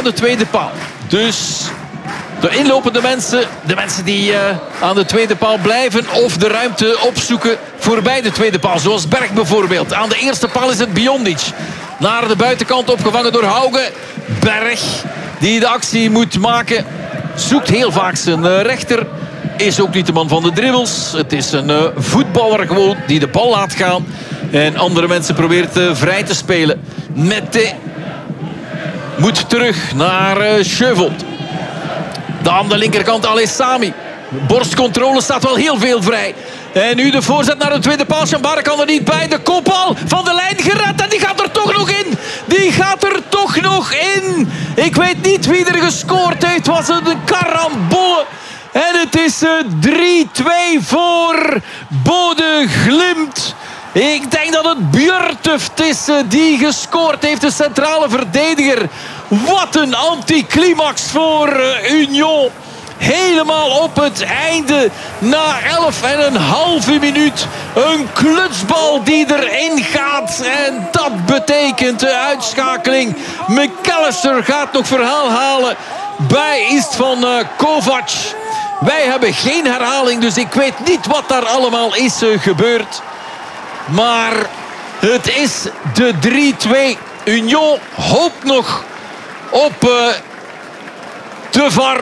aan de tweede paal. Dus de inlopende mensen, de mensen die aan de tweede paal blijven of de ruimte opzoeken voorbij de tweede paal. Zoals Berg bijvoorbeeld. Aan de eerste paal is het Biondic. Naar de buitenkant opgevangen door Hauge. Berg die de actie moet maken. Zoekt heel vaak zijn rechter. Is ook niet de man van de dribbles. Het is een voetballer gewoon die de bal laat gaan. En andere mensen probeert vrij te spelen. Mette moet terug naar Schövold. Dan aan de linkerkant Alessami. Borstcontrole staat wel heel veel vrij. En nu de voorzet naar de tweede paal. Chambara kan er niet bij. De kopbal van de lijn gered. En die gaat er toch nog in. Die gaat er toch nog in. Ik weet niet wie er gescoord heeft. Was het een karambolle. En het is 3-2 voor Bode Glimt. Ik denk dat het Björtuft is die gescoord heeft. De centrale verdediger. Wat een anticlimax voor Union. Helemaal op het einde. Na 11,5 minuut. Een klutsbal die erin gaat. En dat betekent de uitschakeling. McAllister gaat nog verhaal halen bij Istvan Kovac. Wij hebben geen herhaling, dus ik weet niet wat daar allemaal is gebeurd. Maar het is de 3-2. Union hoopt nog op de VAR.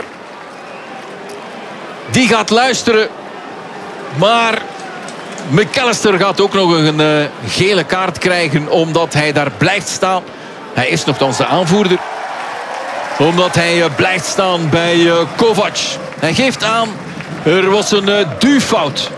Die gaat luisteren. Maar McAllister gaat ook nog een gele kaart krijgen omdat hij daar blijft staan. Hij is nogthans de aanvoerder. Omdat hij blijft staan bij Kovac. Hij geeft aan, er was een duwfout.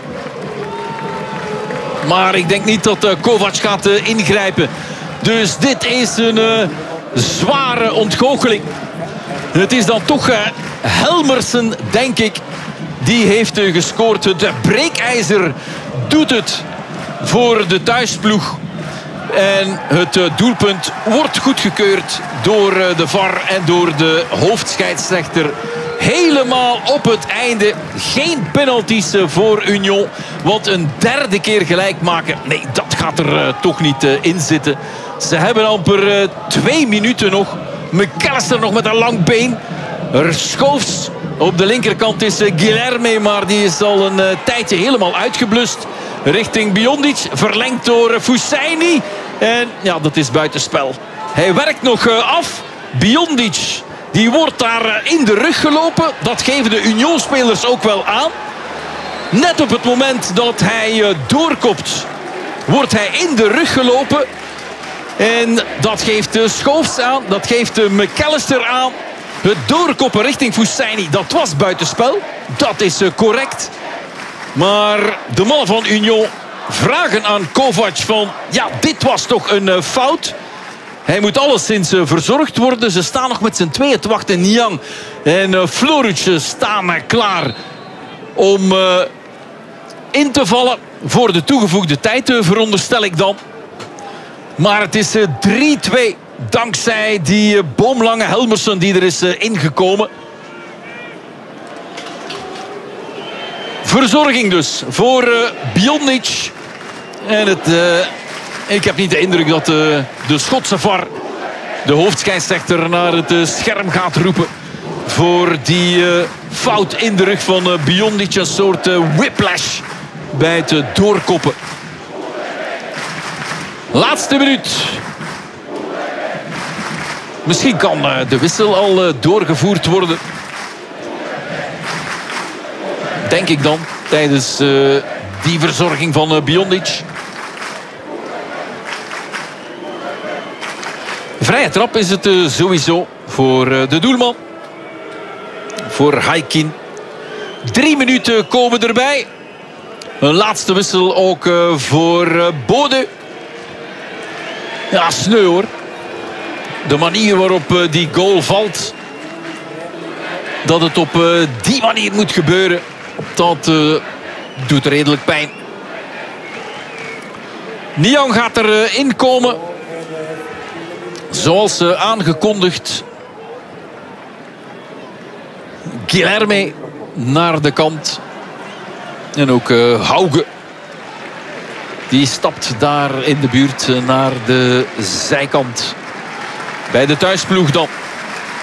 Maar ik denk niet dat Kovac gaat ingrijpen. Dus dit is een zware ontgoocheling. Het is dan toch Helmersen, denk ik. Die heeft gescoord. Het breekijzer doet het voor de thuisploeg. En het doelpunt wordt goedgekeurd door de VAR en door de hoofdscheidsrechter. Helemaal op het einde. Geen penalties voor Union. Want een derde keer gelijk maken. Nee, dat gaat er toch niet in zitten. Ze hebben amper 2 minuten nog. McAllister nog met een lang been. Schoofs op de linkerkant is Guilherme. Maar die is al een tijdje helemaal uitgeblust. Richting Biondic. Verlengd door Fusaini. En ja, dat is buitenspel. Hij werkt nog af. Biondic. Die wordt daar in de rug gelopen. Dat geven de Union-spelers ook wel aan. Net op het moment dat hij doorkopt, wordt hij in de rug gelopen. En dat geeft Schoofs aan. Dat geeft McAllister aan. Het doorkoppen richting Fusaini, dat was buitenspel. Dat is correct. Maar de mannen van Union vragen aan Kovac van... ja, dit was toch een fout. Hij moet alleszins verzorgd worden. Ze staan nog met z'n tweeën te wachten. Niang en Floric staan klaar om in te vallen voor de toegevoegde tijd, veronderstel ik dan. Maar het is 3-2 dankzij die boomlange Helmersen die er is ingekomen. Verzorging dus voor Biondic. En ik heb niet de indruk dat de Schotse VAR de hoofdscheidsrechter naar het scherm gaat roepen voor die fout in de rug van Biondic. Een soort whiplash bij het doorkoppen. Laatste minuut. Misschien kan de wissel al doorgevoerd worden. Denk ik dan. Tijdens die verzorging van Biondic. Vrije trap is het sowieso voor de doelman. Voor Haikin. 3 minuten komen erbij. Een laatste wissel ook voor Bode. Ja, sneu hoor. De manier waarop die goal valt. Dat het op die manier moet gebeuren. Dat doet redelijk pijn. Niang gaat erin komen. Zoals aangekondigd. Guilherme naar de kant. En ook Hauge. Die stapt daar in de buurt naar de zijkant. Bij de thuisploeg dan.